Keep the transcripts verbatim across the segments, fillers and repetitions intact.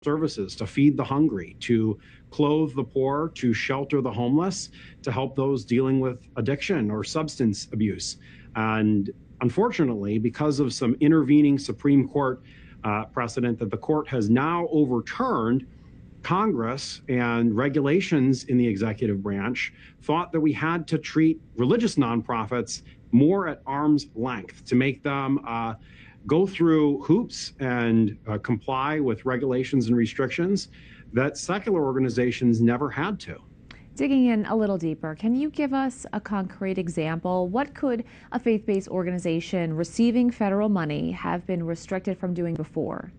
services to feed the hungry, to clothe the poor, to shelter the homeless, to help those dealing with addiction or substance abuse. And unfortunately, because of some intervening Supreme Court uh, precedent that the court has now overturned, Congress and regulations in the executive branch thought that we had to treat religious nonprofits more at arm's length, to make them uh, go through hoops and uh, comply with regulations and restrictions that secular organizations never had to. Digging in a little deeper, can you give us a concrete example? What could a faith-based organization receiving federal money have been restricted from doing before?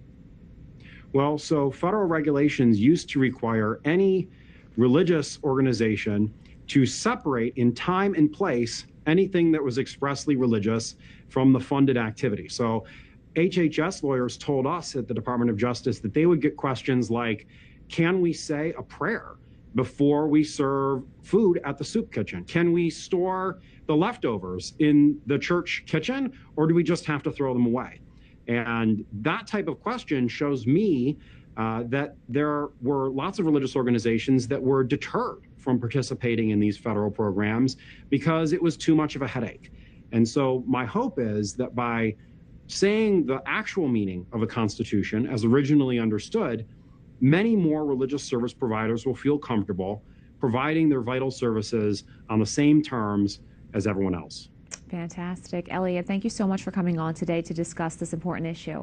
Well, so federal regulations used to require any religious organization to separate in time and place anything that was expressly religious from the funded activity. So H H S lawyers told us at the Department of Justice that they would get questions like, can we say a prayer before we serve food at the soup kitchen? Can we store the leftovers in the church kitchen, or do we just have to throw them away? And that type of question shows me uh, that there were lots of religious organizations that were deterred from participating in these federal programs because it was too much of a headache. And so my hope is that by saying the actual meaning of a constitution as originally understood, many more religious service providers will feel comfortable providing their vital services on the same terms as everyone else. Fantastic. Elliot, thank you so much for coming on today to discuss this important issue.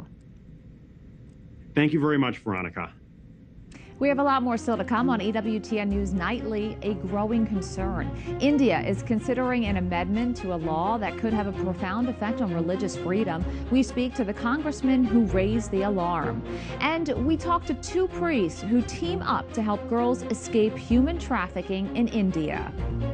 Thank you very much, Veronica. We have a lot more still to come on E W T N News Nightly. A growing concern. India is considering an amendment to a law that could have a profound effect on religious freedom. We speak to the congressman who raised the alarm. And we talk to two priests who team up to help girls escape human trafficking in India.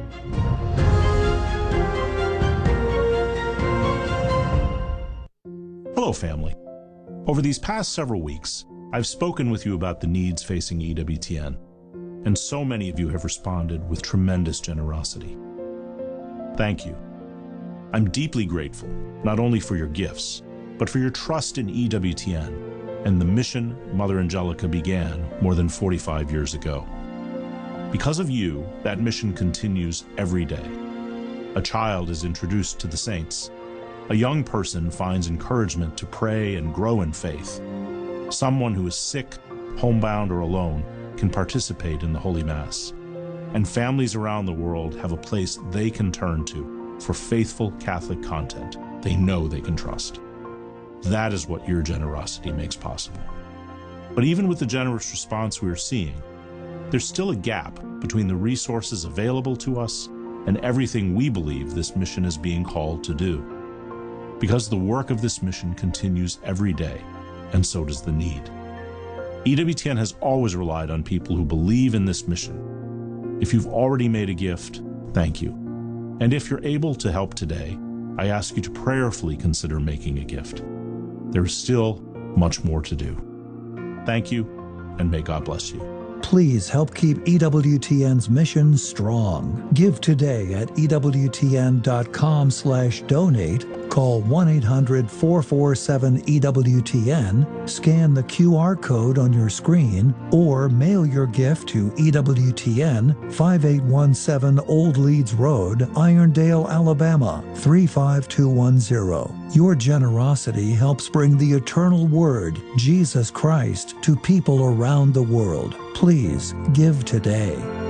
Hello, family. Over these past several weeks, I've spoken with you about the needs facing E W T N, and so many of you have responded with tremendous generosity. Thank you. I'm deeply grateful, not only for your gifts, but for your trust in E W T N and the mission Mother Angelica began more than forty-five years ago. Because of you, that mission continues every day. A child is introduced to the saints. A young person finds encouragement to pray and grow in faith. Someone who is sick, homebound, or alone can participate in the Holy Mass. And families around the world have a place they can turn to for faithful Catholic content they know they can trust. That is what your generosity makes possible. But even with the generous response we are seeing, there's still a gap between the resources available to us and everything we believe this mission is being called to do. Because the work of this mission continues every day, and so does the need. E W T N has always relied on people who believe in this mission. If you've already made a gift, thank you. And if you're able to help today, I ask you to prayerfully consider making a gift. There is still much more to do. Thank you, and may God bless you. Please help keep E W T N's mission strong. Give today at E W T N dot com slash donate. Call one eight hundred, four four seven, E W T N, scan the Q R code on your screen, or mail your gift to E W T N, five eight one seven Old Leeds Road, Irondale, Alabama, three five two one zero. Your generosity helps bring the eternal Word, Jesus Christ, to people around the world. Please give today.